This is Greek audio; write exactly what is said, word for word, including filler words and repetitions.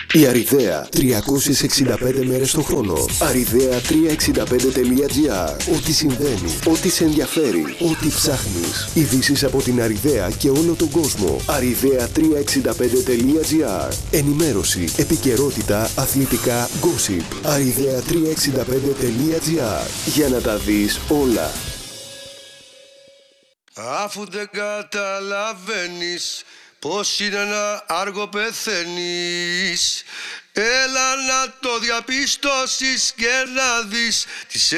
Η Αριδαία, τριακόσιες εξήντα πέντε μέρες το χρόνο. αριδαία τριακόσια εξήντα πέντε τελεία τζι άρ. Ό,τι συμβαίνει, ό,τι σε ενδιαφέρει, ό,τι ψάχνεις. Ειδήσεις από την Αριδαία και όλο τον κόσμο. αριδαία τριακόσια εξήντα πέντε τελεία τζι άρ. Ενημέρωση, επικαιρότητα, αθλητικά, gossip. αριδαία τριακόσια εξήντα πέντε τελεία τζι άρ. Για να τα δεις όλα. Αφού δεν καταλαβαίνεις πως είναι ένα άργο πεθαίνεις, έλα να το διαπιστώσεις και να δεις τις